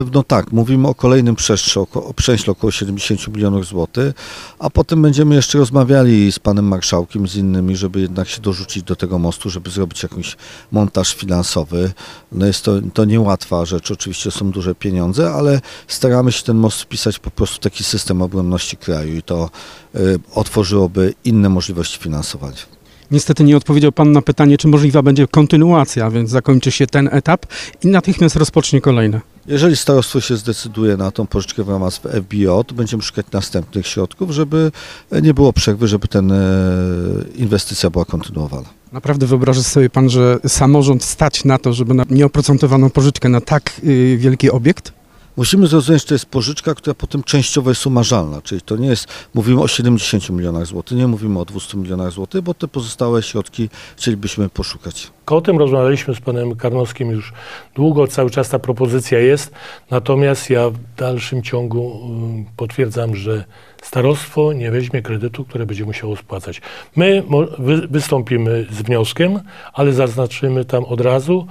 No tak, mówimy o kolejnym prześle około 70 milionów złotych, a potem będziemy jeszcze rozmawiali z panem marszałkiem, z innymi, żeby jednak się dorzucić do tego mostu, żeby zrobić jakiś montaż finansowy. No jest to niełatwa rzecz, oczywiście są duże pieniądze, ale staramy się ten most wpisać po prostu w taki system obronności kraju i to otworzyłoby inne możliwości finansowania. Niestety nie odpowiedział pan na pytanie, czy możliwa będzie kontynuacja, więc zakończy się ten etap i natychmiast rozpocznie kolejne. Jeżeli starostwo się zdecyduje na tą pożyczkę w ramach FBO, to będziemy szukać następnych środków, żeby nie było przerwy, żeby ta inwestycja była kontynuowana. Naprawdę wyobraża sobie pan, że samorząd stać na to, żeby na nieoprocentowaną pożyczkę na tak wielki obiekt? Musimy zrozumieć, że to jest pożyczka, która potem częściowo jest umarzalna, czyli to nie jest, mówimy o 70 milionach złotych, nie mówimy o 200 milionach złotych, bo te pozostałe środki chcielibyśmy poszukać. O tym rozmawialiśmy z panem Karnowskim już długo, cały czas ta propozycja jest, natomiast ja w dalszym ciągu potwierdzam, że starostwo nie weźmie kredytu, które będzie musiało spłacać. My wystąpimy z wnioskiem, ale zaznaczymy tam od razu,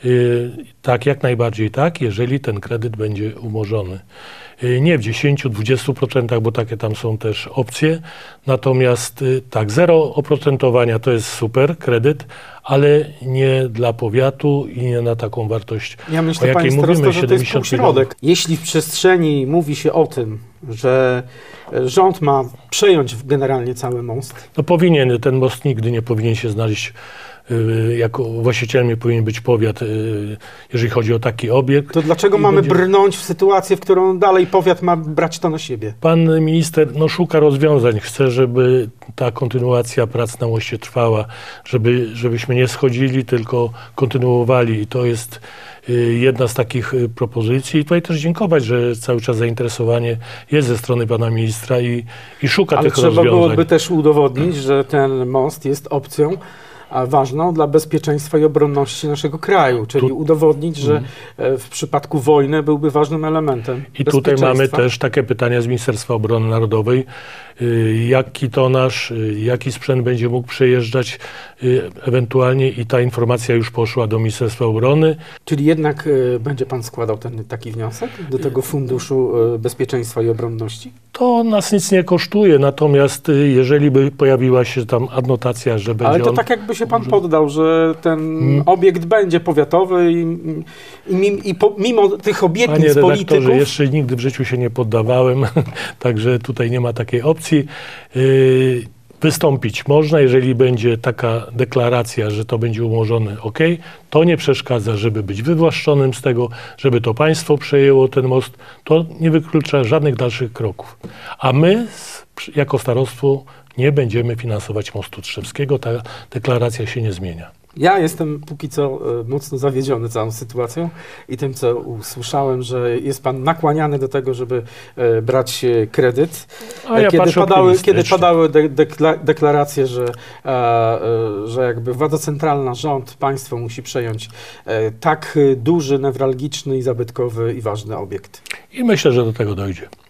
tak, jak najbardziej tak, jeżeli ten kredyt będzie umorzony. Nie w 10-20%, bo takie tam są też opcje. Natomiast tak, 0 oprocentowania to jest super kredyt, ale nie dla powiatu i nie na taką wartość, ja myślę, o jakiej mówimy, że to jest półśrodek. Jeśli w przestrzeni mówi się o tym, że rząd ma przejąć generalnie cały most. No powinien, ten most nigdy nie powinien się znaleźć, jako właścicielem nie powinien być powiat, jeżeli chodzi o taki obiekt. To dlaczego mamy brnąć w sytuację, w którą dalej powiat ma brać to na siebie? Pan minister szuka rozwiązań, chce, żeby ta kontynuacja prac na moście trwała, żebyśmy nie schodzili, tylko kontynuowali i to jest jedna z takich propozycji. I tutaj też dziękować, że cały czas zainteresowanie jest ze strony pana ministra i szuka tych rozwiązań. Ale trzeba byłoby też udowodnić, że ten most jest opcją ważną dla bezpieczeństwa i obronności naszego kraju, czyli udowodnić, że w przypadku wojny byłby ważnym elementem I tutaj mamy też takie pytania z Ministerstwa Obrony Narodowej, jaki tonaż, jaki sprzęt będzie mógł przejeżdżać ewentualnie i ta informacja już poszła do Ministerstwa Obrony. Czyli jednak będzie pan składał taki wniosek do tego Funduszu Bezpieczeństwa i Obronności? To nas nic nie kosztuje, natomiast jeżeli by pojawiła się tam adnotacja, że będzie Ale to tak jakby się pan poddał, że ten obiekt będzie powiatowy i mimo tych obietnic Panie redaktorze, polityków... jeszcze nigdy w życiu się nie poddawałem, także tutaj nie ma takiej opcji. Wystąpić można, jeżeli będzie taka deklaracja, że to będzie umorzone, ok, to nie przeszkadza, żeby być wywłaszczonym z tego, żeby to państwo przejęło ten most, to nie wyklucza żadnych dalszych kroków. A my jako starostwo nie będziemy finansować mostu Trzewskiego, ta deklaracja się nie zmienia. Ja jestem póki co mocno zawiedziony całą sytuacją i tym, co usłyszałem, że jest pan nakłaniany do tego, żeby brać kredyt. Kiedy padały deklaracje, że jakby władza centralna, rząd, państwo musi przejąć tak duży, newralgiczny i zabytkowy i ważny obiekt. I myślę, że do tego dojdzie.